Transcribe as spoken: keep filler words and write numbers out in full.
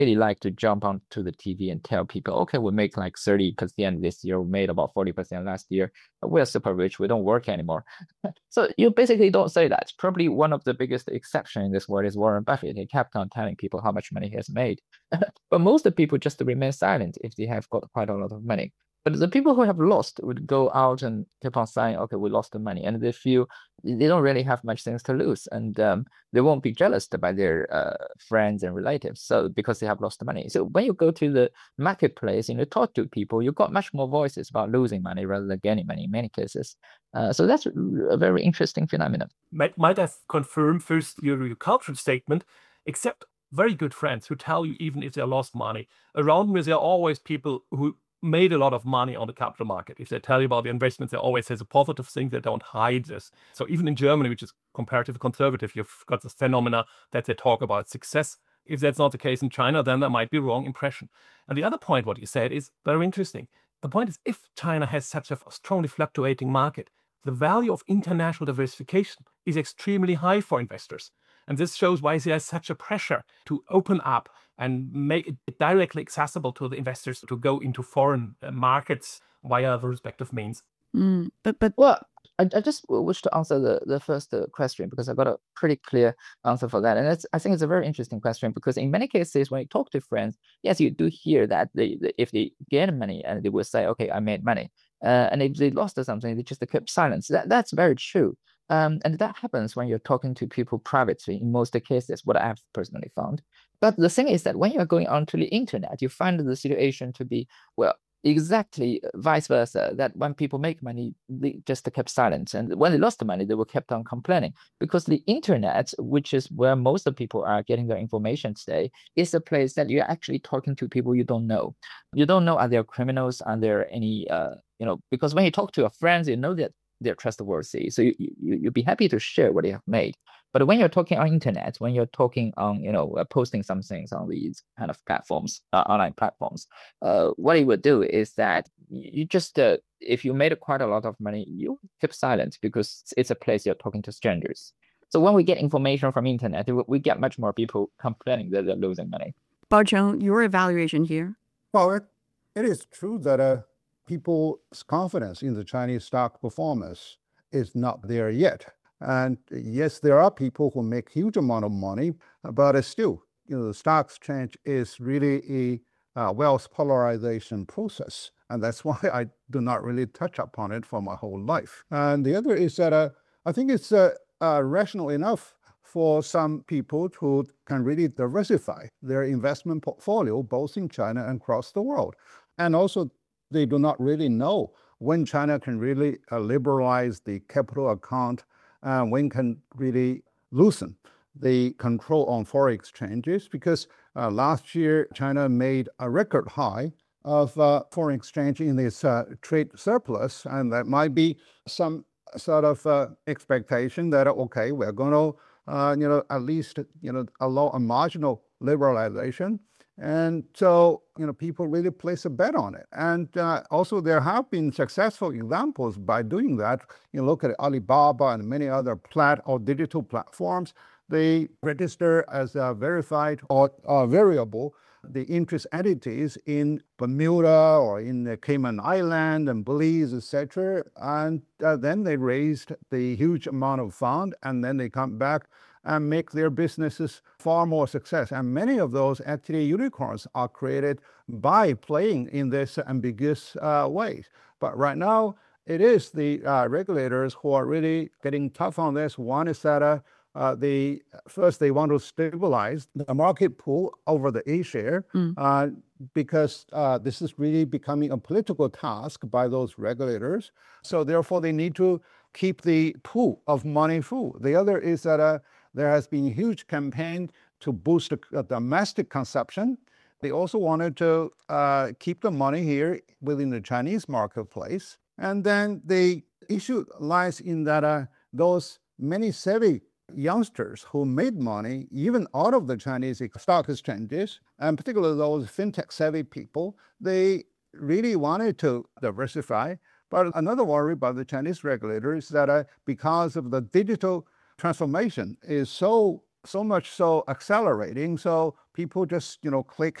really like to jump onto the T V and tell people, okay, we make like thirty percent this year, we made about forty percent last year. We're super rich, we don't work anymore. So you basically don't say that. Probably one of the biggest exception in this world is Warren Buffett. He kept on telling people how much money he has made. But most of the people just remain silent if they have got quite a lot of money. But the people who have lost would go out and keep on saying, okay, we lost the money. And they feel they don't really have much things to lose. And um, they won't be jealous by their uh, friends and relatives. So because they have lost the money. So when you go to the marketplace and you talk to people, you got much more voices about losing money rather than gaining money in many cases. Uh, so that's a very interesting phenomenon. Might, might I confirm first your, your cultural statement, except very good friends who tell you even if they lost money. Around me, there are always people who made a lot of money on the capital market. If they tell you about the investments, they always say a positive thing. They don't hide this. So even in Germany, which is comparatively conservative, you've got this phenomena that they talk about success. If that's not the case in China, then that might be a wrong impression. And the other point, what you said, is very interesting. The point is, if China has such a strongly fluctuating market, the value of international diversification is extremely high for investors. And this shows why there is such a pressure to open up and make it directly accessible to the investors to go into foreign markets via the respective means. Mm, but but well, I, I just wish to answer the, the first uh, question because I got a pretty clear answer for that. And it's, I think it's a very interesting question because in many cases, when you talk to friends, yes, you do hear that they, they, if they gain money and they will say, okay, I made money. Uh, and if they lost something, they just kept silence. That, that's very true. Um, and that happens when you're talking to people privately, in most cases, what I've personally found. But the thing is that when you're going onto the internet, you find the situation to be, well, exactly vice versa, that when people make money, they just kept silent. And when they lost the money, they were kept on complaining. Because the internet, which is where most of people are getting their information today, is a place that you're actually talking to people you don't know. You don't know, are there criminals? Are there any, uh, you know, because when you talk to your friends, you know that they're trustworthy. So you, you, you'll be happy to share what you have made. But when you're talking on internet, when you're talking on, you know, uh, posting some things on these kind of platforms, uh, online platforms, uh, what you would do is that you just, uh, if you made quite a lot of money, you keep silent because it's a place you're talking to strangers. So when we get information from internet, we get much more people complaining that they're losing money. Baocheng, your evaluation here? Well, it, it is true that uh, people's confidence in the Chinese stock performance is not there yet. And yes, there are people who make huge amount of money, but uh, still, you know, the stock exchange is really a uh, wealth polarization process. And that's why I do not really touch upon it for my whole life. And the other is that uh, I think it's uh, uh, rational enough for some people who can really diversify their investment portfolio, both in China and across the world. And also, they do not really know when China can really uh, liberalize the capital account, uh, when can really loosen the control on foreign exchanges, because uh, last year, China made a record high of uh, foreign exchange in its uh, trade surplus, and that might be some sort of uh, expectation that, okay, we're going to, uh, you know, at least, you know, allow a marginal liberalization. And so, you know, people really place a bet on it. And uh, also there have been successful examples by doing that. You look at Alibaba and many other plat or digital platforms, they register as a verified or uh, variable the interest entities in Bermuda or in the Cayman Island and Belize, et cetera. And uh, then they raised the huge amount of fund, and then they come back and make their businesses far more success. And many of those actually unicorns are created by playing in this ambiguous uh, ways. But right now, it is the uh, regulators who are really getting tough on this. One is that uh, uh, they first they want to stabilize the market pool over the A-share mm. uh, because uh, this is really becoming a political task by those regulators. So therefore, they need to keep the pool of money full. The other is that uh, there has been a huge campaign to boost the domestic consumption. They also wanted to uh, keep the money here within the Chinese marketplace. And then the issue lies in that uh, those many savvy youngsters who made money, even out of the Chinese stock exchanges, and particularly those fintech savvy people, they really wanted to diversify. But another worry by the Chinese regulators is that uh, because of the digital transformation is so so much so accelerating. So people just, you know, click